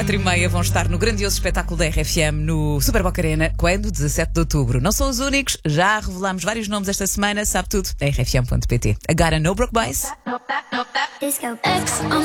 4h30 vão estar no grandioso espetáculo da RFM no Super Boca Arena, quando? 17 de outubro. Não são os únicos, já revelámos vários nomes esta semana, sabe tudo, rfm.pt. A Gotta No Broke Bass.